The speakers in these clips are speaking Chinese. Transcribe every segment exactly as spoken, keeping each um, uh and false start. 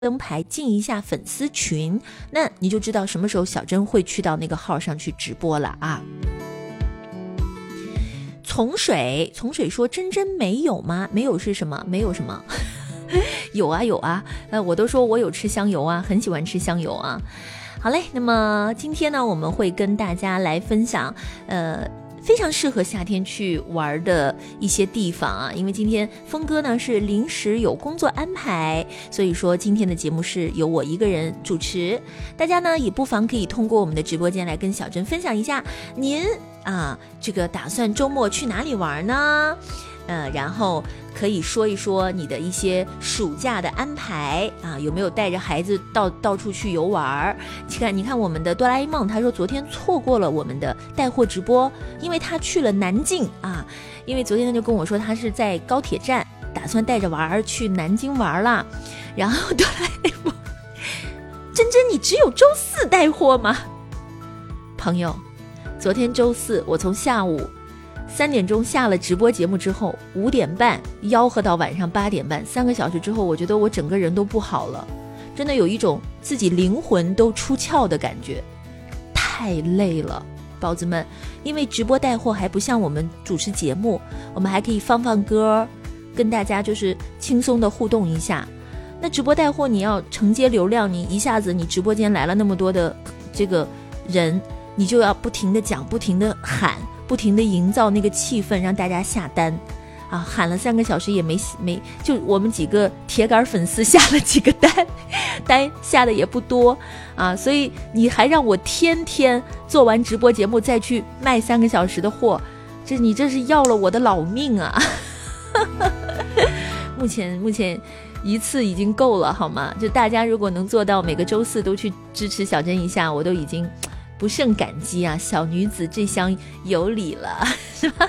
灯牌进一下粉丝群，那你就知道什么时候小珍会去到那个号上去直播了啊。从水从水说真真没有吗？没有是什么？没有什么有啊有啊，呃，我都说我有吃香油啊，很喜欢吃香油啊。好嘞，那么今天呢，我们会跟大家来分享呃非常适合夏天去玩的一些地方啊，因为今天峰哥呢是临时有工作安排，所以说今天的节目是由我一个人主持。大家呢也不妨可以通过我们的直播间来跟小珍分享一下您啊这个打算周末去哪里玩呢？呃，然后可以说一说你的一些暑假的安排啊，有没有带着孩子到到处去游玩？你看，你看我们的哆啦 A 梦，他说昨天错过了我们的带货直播，因为他去了南京啊。因为昨天他就跟我说，他是在高铁站打算带着玩去南京玩了。然后哆啦 A 梦，珍珍，你只有周四带货吗？朋友，昨天周四我从下午三点钟下了直播节目之后，五点半吆喝到晚上八点半，三个小时之后，我觉得我整个人都不好了，真的有一种自己灵魂都出窍的感觉，太累了，宝子们。因为直播带货还不像我们主持节目，我们还可以放放歌，跟大家就是轻松的互动一下。那直播带货你要承接流量，你一下子你直播间来了那么多的这个人，你就要不停的讲，不停的喊，不停地营造那个气氛，让大家下单啊！喊了三个小时也没没，就我们几个铁杆粉丝下了几个单，单下的也不多啊，所以你还让我天天做完直播节目再去卖三个小时的货，这你这是要了我的老命啊！目前目前一次已经够了好吗？就大家如果能做到每个周四都去支持小珍一下，我都已经不胜感激啊，小女子这厢有礼了，是吧？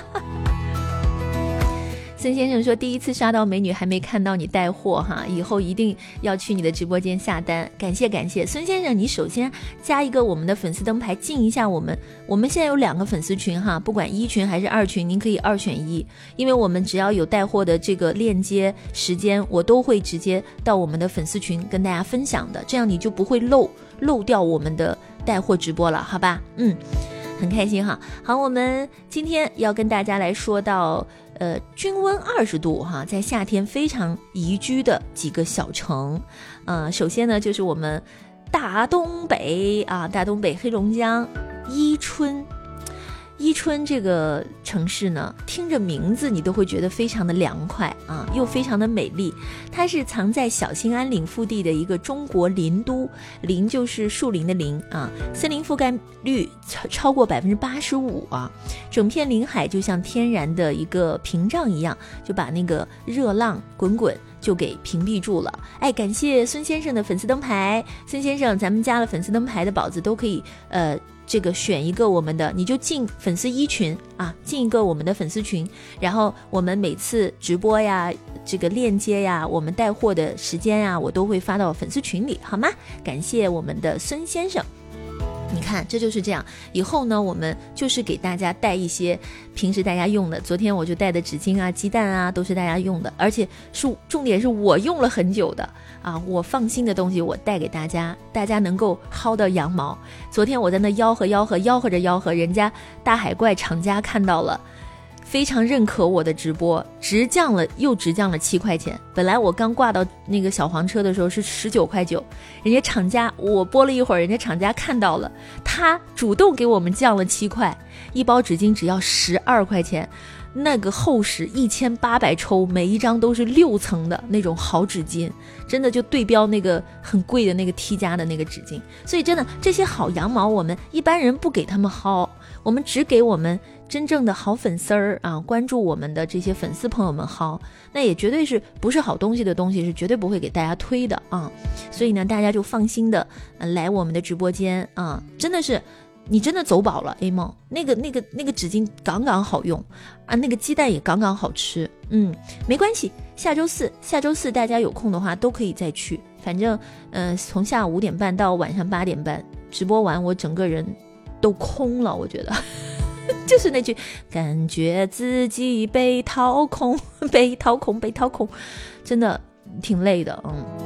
孙先生说第一次刷到美女还没看到你带货哈，以后一定要去你的直播间下单，感谢感谢。孙先生，你首先加一个我们的粉丝灯牌，进一下我们，我们现在有两个粉丝群哈，不管一群还是二群，您可以二选一，因为我们只要有带货的这个链接时间，我都会直接到我们的粉丝群跟大家分享的，这样你就不会漏漏掉我们的带货直播了，好吧？嗯，很开心哈。好，我们今天要跟大家来说到呃，均温二十度哈，在夏天非常宜居的几个小城。呃，首先呢，就是我们大东北啊，大东北黑龙江伊春。伊春这个城市呢，听着名字你都会觉得非常的凉快啊，又非常的美丽。它是藏在小兴安岭腹地的一个中国林都，林就是树林的林啊，森林覆盖率超超过百分之八十五啊，整片林海就像天然的一个屏障一样，就把那个热浪滚滚就给屏蔽住了。哎，感谢孙先生的粉丝灯牌，孙先生，咱们加了粉丝灯牌的宝子都可以呃。这个选一个我们的，你就进粉丝一群啊，进一个我们的粉丝群，然后我们每次直播呀，这个链接呀，我们带货的时间呀，我都会发到粉丝群里，好吗？感谢我们的孙先生。你看，这就是这样。以后呢，我们就是给大家带一些平时大家用的。昨天我就带的纸巾啊、鸡蛋啊，都是大家用的，而且是重点是我用了很久的啊，我放心的东西我带给大家，大家能够薅到羊毛。昨天我在那吆喝吆喝吆喝着吆喝，人家大海怪厂家看到了，非常认可我的直播，直降了又直降了七块钱。本来我刚挂到那个小黄车的时候是十九块九，人家厂家我播了一会儿，人家厂家看到了，他主动给我们降了七块，一包纸巾只要十二块钱，那个厚实一千八百抽，每一张都是六层的那种好纸巾，真的就对标那个很贵的那个 T 家的那个纸巾。所以真的这些好羊毛我们一般人不给他们薅，我们只给我们真正的好粉丝儿啊，关注我们的这些粉丝朋友们薅，那也绝对是不是好东西的东西是绝对不会给大家推的啊。所以呢，大家就放心的、呃、来我们的直播间啊，真的是你真的走饱了 A 梦，那个那个那个纸巾刚刚好用啊，那个鸡蛋也刚刚好吃。嗯，没关系，下周四下周四大家有空的话都可以再去，反正呃从下午五点半到晚上八点半直播完，我整个人都空了，我觉得。就是那句感觉自己被掏空被掏空被掏空，真的挺累的。嗯。